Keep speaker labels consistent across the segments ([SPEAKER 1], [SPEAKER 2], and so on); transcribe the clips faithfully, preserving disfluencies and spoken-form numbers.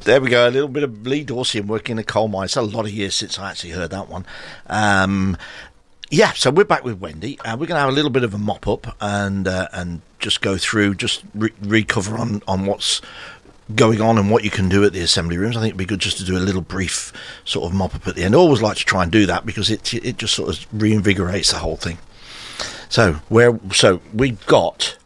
[SPEAKER 1] There we go, a little bit of Lee Dorsey and working in a coal mine. It's a lot of years since I actually heard that one. Um, yeah, so we're back with Wendy. Uh, we're going to have a little bit of a mop-up and uh, and just go through, just re- recover on, on what's going on and what you can do at the assembly rooms. I think it'd be good just to do a little brief sort of mop-up at the end. I always like to try and do that because it it just sort of reinvigorates the whole thing. So, where, so we've got...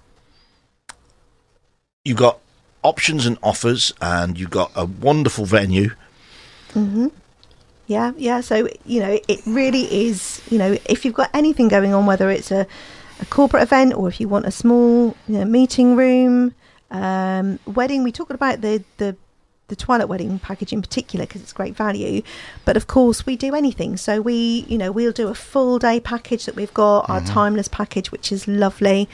[SPEAKER 1] You've got options and offers, and you've got a wonderful venue.
[SPEAKER 2] Mm-hmm. Yeah, yeah. So, you know, it really is, you know, if you've got anything going on, whether it's a, a corporate event or if you want a small, you know, meeting room, um, wedding, we talked about the, the, the Twilight Wedding package in particular because it's great value. But, of course, we do anything. So, we, you know, we'll do a full day package that we've got, mm-hmm. our timeless package, which is lovely.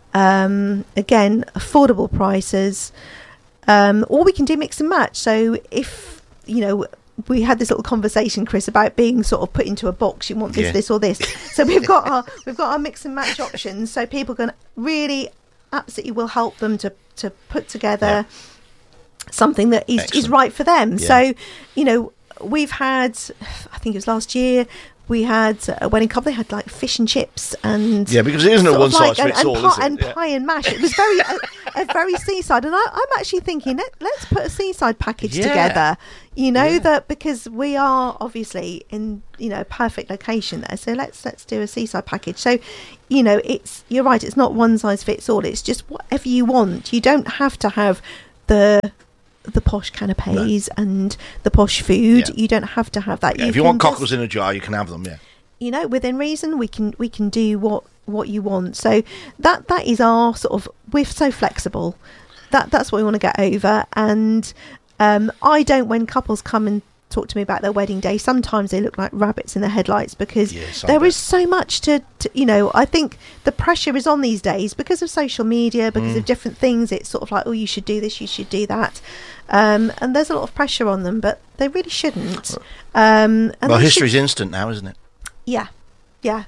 [SPEAKER 2] Um, again, affordable prices, um, or we can do mix and match. So if, you know, we had this little conversation, Chris, about being sort of put into a box, you want this, yeah. this or this. So we've got our, we've got our mix and match options. So people can really, absolutely will help them to, to put together yeah. something that is, is right for them. Yeah. So, you know, we've had, I think it was last year, we had a wedding couple. They had like fish and chips and
[SPEAKER 1] yeah, because it isn't a one size
[SPEAKER 2] like,
[SPEAKER 1] fits
[SPEAKER 2] and,
[SPEAKER 1] all,
[SPEAKER 2] and,
[SPEAKER 1] is it?
[SPEAKER 2] And
[SPEAKER 1] yeah.
[SPEAKER 2] pie and mash. It was very a, a very seaside, and I, I'm actually thinking let, let's put a seaside package yeah. together. You know yeah. that because we are obviously in you know perfect location there, so let's let's do a seaside package. So you know it's you're right. It's not one size fits all. It's just whatever you want. You don't have to have the. the posh canapes no. and the posh food. Yeah. You don't have to have that.
[SPEAKER 1] Yeah,
[SPEAKER 2] you
[SPEAKER 1] if you want cockles just, in a jar, you can have them. Yeah,
[SPEAKER 2] you know, within reason, we can we can do what what you want. So that that is our sort of. We're so flexible. That that's what we want to get over. And um, I don't when couples come and talk to me about their wedding day. Sometimes they look like rabbits in the headlights because
[SPEAKER 1] yes,
[SPEAKER 2] there is so much to, to, you know, I think the pressure is on these days because of social media, because mm. of different things. It's sort of like, oh, you should do this, you should do that. Um, and there's a lot of pressure on them, but they really shouldn't. Um, and
[SPEAKER 1] well, history's
[SPEAKER 2] should...
[SPEAKER 1] instant now, isn't it?
[SPEAKER 2] Yeah, yeah.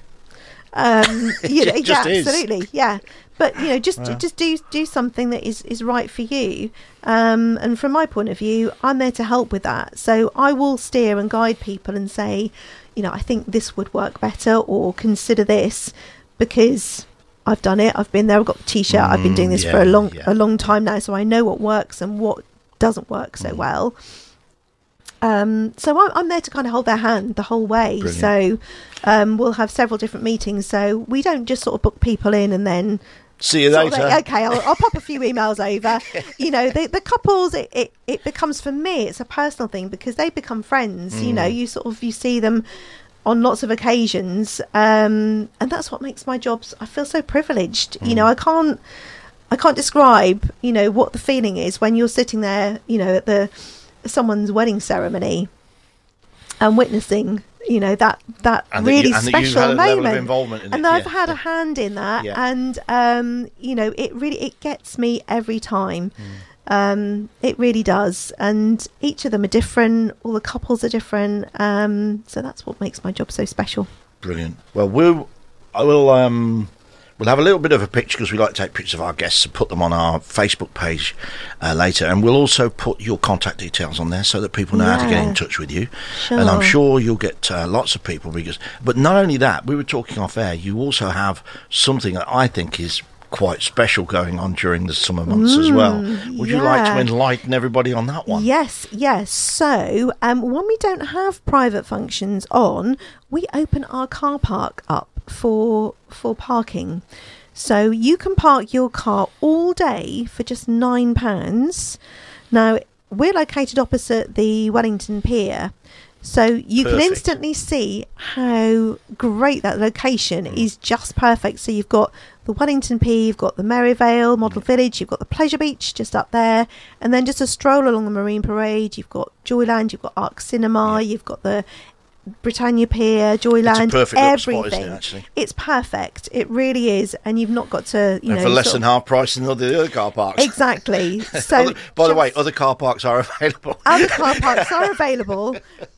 [SPEAKER 2] Um, you know,
[SPEAKER 1] it
[SPEAKER 2] yeah,
[SPEAKER 1] is.
[SPEAKER 2] absolutely, yeah. But you know, just
[SPEAKER 1] well.
[SPEAKER 2] just do do something that is, is right for you. Um, and from my point of view, I'm there to help with that. So I will steer and guide people and say, you know, I think this would work better, or consider this because I've done it. I've been there. I've got the t-shirt. Mm, I've been doing this
[SPEAKER 1] yeah,
[SPEAKER 2] for a long
[SPEAKER 1] yeah.
[SPEAKER 2] a long time now, so I know what works and what doesn't work so mm. well. Um, so I'm, I'm there to kind of hold their hand the whole way. Brilliant. So um, we'll have several different meetings. So we don't just sort of book people in and then
[SPEAKER 1] see you later.
[SPEAKER 2] Like, okay, I'll, I'll pop a few emails over. You know, the, the couples, it, it, it becomes, for me, it's a personal thing because they become friends. Mm. You know, you sort of, you see them on lots of occasions. Um, and that's what makes my jobs, I feel so privileged. Mm. You know, I can't, I can't describe, you know, what the feeling is when you're sitting there, you know, at the someone's wedding ceremony and witnessing, you know, that that
[SPEAKER 1] and
[SPEAKER 2] really
[SPEAKER 1] that you, and
[SPEAKER 2] special
[SPEAKER 1] that
[SPEAKER 2] moment.
[SPEAKER 1] Level of involvement in
[SPEAKER 2] and
[SPEAKER 1] it.
[SPEAKER 2] I've
[SPEAKER 1] yeah.
[SPEAKER 2] had a hand in that,
[SPEAKER 1] yeah.
[SPEAKER 2] and um, you know, it really it gets me every time. Mm. Um, it really does, and each of them are different. All the couples are different, um, so that's what makes my job so special.
[SPEAKER 1] Brilliant. Well, we'll I will. Um, We'll have a little bit of a picture because we like to take pictures of our guests and put them on our Facebook page uh, later. And we'll also put your contact details on there so that people know yeah. how to get in touch with you.
[SPEAKER 2] Sure.
[SPEAKER 1] And I'm sure you'll get uh, lots of people. because. But not only that, we were talking off air, you also have something that I think is quite special going on during the summer months mm, as well. Would yeah. you like to enlighten everybody on that one?
[SPEAKER 2] Yes, yes. So um, when we don't have private functions on, we open our car park up for for parking. So you can park your car all day for just nine pounds. Now, we're located opposite the Wellington Pier, so you
[SPEAKER 1] perfect.
[SPEAKER 2] can instantly see how great that location mm. is. Just perfect. So you've got the Wellington Pier, you've got the Merivale Model mm. Village, you've got the Pleasure Beach just up there, and then just a stroll along the Marine Parade. You've got Joyland, you've got Arc Cinema, yeah. you've got the Britannia Pier, Joyland,
[SPEAKER 1] it's a perfect
[SPEAKER 2] everything.
[SPEAKER 1] Spot, isn't it, actually? It's
[SPEAKER 2] perfect. It really is, and you've not got to, you
[SPEAKER 1] and
[SPEAKER 2] know,
[SPEAKER 1] for less
[SPEAKER 2] than
[SPEAKER 1] half price than the other car parks.
[SPEAKER 2] Exactly. So,
[SPEAKER 1] other, by the way, other car parks are available.
[SPEAKER 2] Other car parks are available,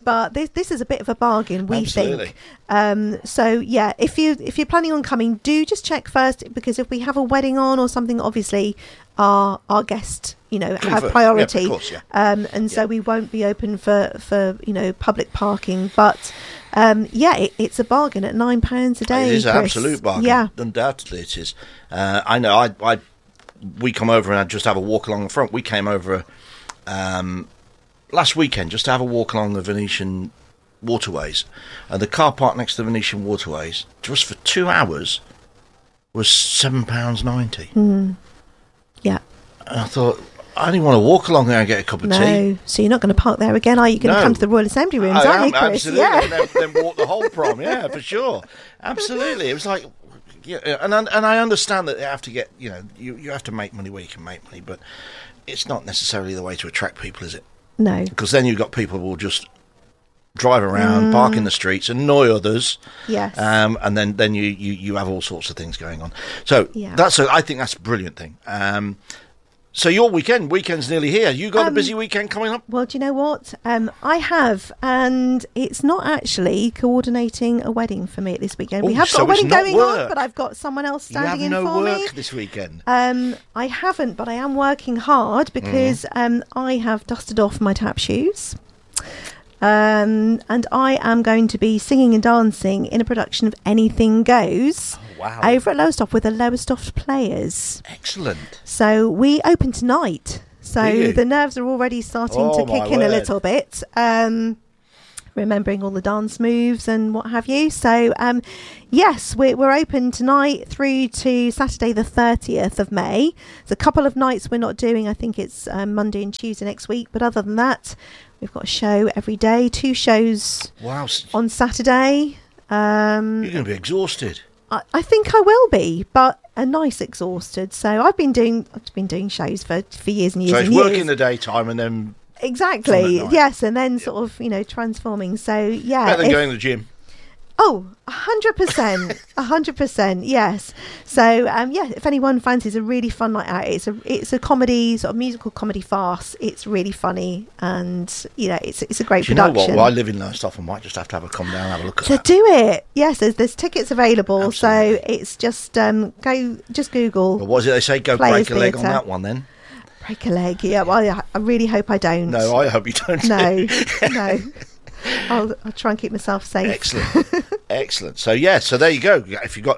[SPEAKER 2] but this this is a bit of a bargain, we
[SPEAKER 1] Absolutely.
[SPEAKER 2] think. Um, so yeah, if you if you're planning on coming, do just check first, because if we have a wedding on or something, obviously our our guests, you know,
[SPEAKER 1] Come
[SPEAKER 2] have
[SPEAKER 1] first.
[SPEAKER 2] priority.
[SPEAKER 1] Yeah, of course, yeah.
[SPEAKER 2] Um, and so
[SPEAKER 1] Yeah.
[SPEAKER 2] we won't be open for for you know public parking, but. Um, yeah, it, it's a bargain at nine pounds a day.
[SPEAKER 1] It is an
[SPEAKER 2] Chris.
[SPEAKER 1] absolute bargain.
[SPEAKER 2] Yeah,
[SPEAKER 1] Undoubtedly it is. Uh, I know. I, I we come over and I just have a walk along the front. We came over um, last weekend just to have a walk along the Venetian waterways, and the car park next to the Venetian waterways just for two hours was seven pounds ninety.
[SPEAKER 2] mm. yeah.
[SPEAKER 1] And I thought, I didn't want to walk along there and get a cup of
[SPEAKER 2] No,
[SPEAKER 1] tea.
[SPEAKER 2] so you're not going to park there again, are you? Going to
[SPEAKER 1] No.
[SPEAKER 2] come to the Royal Assembly rooms,
[SPEAKER 1] I
[SPEAKER 2] aren't
[SPEAKER 1] am,
[SPEAKER 2] you, Chris?
[SPEAKER 1] absolutely.
[SPEAKER 2] Yeah.
[SPEAKER 1] And then, then walk the whole prom, yeah, for sure. Absolutely. It was like, yeah, and I, and I understand that you have to get, you know, you, you have to make money where you can make money, but it's not necessarily the way to attract people, is it?
[SPEAKER 2] No.
[SPEAKER 1] Because then you've got people who will just drive around,
[SPEAKER 2] Mm.
[SPEAKER 1] park in the streets, annoy others,
[SPEAKER 2] Yes.
[SPEAKER 1] um, and then, then you, you, you have all sorts of things going on. So
[SPEAKER 2] Yeah.
[SPEAKER 1] that's a, I think that's a brilliant thing. Um, so your weekend, weekend's nearly here. You got
[SPEAKER 2] Um,
[SPEAKER 1] a busy weekend coming up?
[SPEAKER 2] Well, do you know what? Um, I have, and it's not actually coordinating a wedding for me this weekend. we
[SPEAKER 1] Oh,
[SPEAKER 2] have got
[SPEAKER 1] so
[SPEAKER 2] a wedding
[SPEAKER 1] it's not
[SPEAKER 2] going
[SPEAKER 1] work.
[SPEAKER 2] on, but I've got someone else
[SPEAKER 1] You have
[SPEAKER 2] standing in
[SPEAKER 1] no
[SPEAKER 2] for
[SPEAKER 1] work
[SPEAKER 2] me.
[SPEAKER 1] this weekend.
[SPEAKER 2] Um, I haven't, but I am working hard because
[SPEAKER 1] Mm-hmm.
[SPEAKER 2] um, I have dusted off my tap shoes. Um, and I am going to be singing and dancing in a production of Anything Goes
[SPEAKER 1] Oh, wow.
[SPEAKER 2] over at Lowestoft with the Lowestoft Players.
[SPEAKER 1] Excellent.
[SPEAKER 2] So we open tonight. So
[SPEAKER 1] Do you?
[SPEAKER 2] the nerves are already starting
[SPEAKER 1] Oh,
[SPEAKER 2] to
[SPEAKER 1] my
[SPEAKER 2] kick in a
[SPEAKER 1] word.
[SPEAKER 2] little bit. Um, remembering all the dance moves and what have you. So um, yes, we're, we're open tonight through to Saturday the thirtieth of May. There's a couple of nights we're not doing. I think it's um, Monday and Tuesday next week. But other than that, we've got a show every day, two shows
[SPEAKER 1] Wow. s-
[SPEAKER 2] on Saturday. Um,
[SPEAKER 1] You're going to be exhausted.
[SPEAKER 2] I, I think I will be, but a nice exhausted. So I've been doing I've been doing shows for, for years and years
[SPEAKER 1] So it's
[SPEAKER 2] and
[SPEAKER 1] work
[SPEAKER 2] years.
[SPEAKER 1] in the daytime and then
[SPEAKER 2] Exactly.
[SPEAKER 1] Fun at night.
[SPEAKER 2] Yes, and then sort of you know transforming. So yeah.
[SPEAKER 1] better than
[SPEAKER 2] if-
[SPEAKER 1] going to the gym.
[SPEAKER 2] Oh, a hundred percent, a hundred percent, yes. So, um, yeah, if anyone fancies a really fun night out, it's a it's a comedy, sort of musical comedy farce. It's really funny, and you know, it's it's a great
[SPEAKER 1] Do you know what?
[SPEAKER 2] production.
[SPEAKER 1] Well, I live in Lowestoft. I might just have to have a come down and have a look at
[SPEAKER 2] to
[SPEAKER 1] that.
[SPEAKER 2] do it, yes, there's, there's tickets available.
[SPEAKER 1] Absolutely.
[SPEAKER 2] So it's just um, go just Google
[SPEAKER 1] But what is it they say? Go
[SPEAKER 2] Players
[SPEAKER 1] break a leg on
[SPEAKER 2] Theatre.
[SPEAKER 1] that one then.
[SPEAKER 2] break a leg. Yeah, well, I, I really hope I don't.
[SPEAKER 1] No, I hope you don't.
[SPEAKER 2] no, no. I'll, I'll try and keep myself safe.
[SPEAKER 1] Excellent. Excellent. So yeah, so there you go. If you got,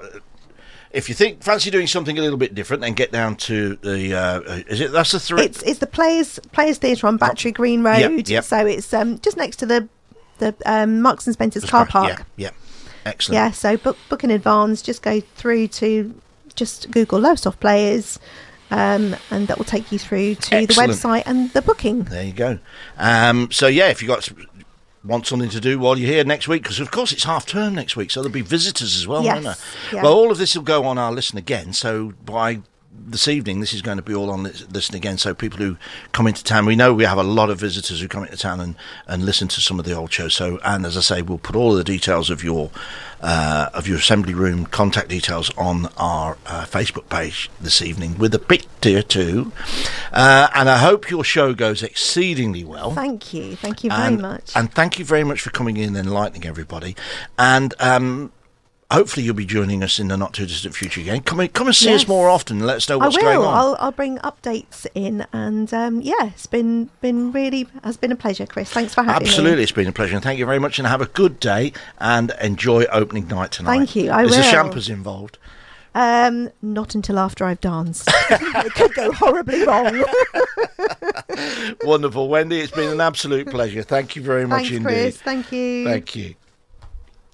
[SPEAKER 1] if you think fancy doing something a little bit different, then get down to the. Uh, is it that's the three?
[SPEAKER 2] It's it's the Players Players Theatre on Battery Green Road.
[SPEAKER 1] Yep, yep.
[SPEAKER 2] So it's um, just next to the the um, Marks and Spencer's
[SPEAKER 1] That's
[SPEAKER 2] car
[SPEAKER 1] right.
[SPEAKER 2] park.
[SPEAKER 1] Yeah, yeah. Excellent.
[SPEAKER 2] Yeah. So book book in advance. Just go through to just Google Lowestoft Players, um, and that will take you through to
[SPEAKER 1] Excellent.
[SPEAKER 2] the website and the booking.
[SPEAKER 1] There you go. Um, so yeah, if you got want something to do while you're here next week, because of course it's half term next week, so there'll be visitors as well,
[SPEAKER 2] Yes,
[SPEAKER 1] won't there?
[SPEAKER 2] yeah.
[SPEAKER 1] Well, all of this will go on our Listen Again. So by this evening, this is going to be all on Lis- Listen Again. So people who come into town, we know we have a lot of visitors who come into town and, and listen to some of the old shows. So, and as I say, we'll put all of the details of your uh, of your assembly room contact details on our uh, Facebook page this evening with a picture too. Uh, and I hope your show goes exceedingly well.
[SPEAKER 2] Thank you. Thank you very
[SPEAKER 1] and,
[SPEAKER 2] much.
[SPEAKER 1] And thank you very much for coming in and enlightening everybody. And um, hopefully you'll be joining us in the not too distant future again. Come and come and see
[SPEAKER 2] Yes.
[SPEAKER 1] us more often and let us know
[SPEAKER 2] I
[SPEAKER 1] what's
[SPEAKER 2] will.
[SPEAKER 1] going on.
[SPEAKER 2] I'll I'll bring updates in, and um, yeah, it's been been really has been a pleasure, Chris. Thanks for having me.
[SPEAKER 1] Absolutely, it's been a pleasure, and thank you very much. And have a good day and enjoy opening night tonight.
[SPEAKER 2] Thank you, I
[SPEAKER 1] Is the
[SPEAKER 2] will.
[SPEAKER 1] champers involved?
[SPEAKER 2] Um, not until after I've danced. It could go horribly wrong.
[SPEAKER 1] Wonderful, Wendy. It's been an absolute pleasure. Thank you very much
[SPEAKER 2] Thanks,
[SPEAKER 1] indeed.
[SPEAKER 2] Chris. Thank you.
[SPEAKER 1] Thank you.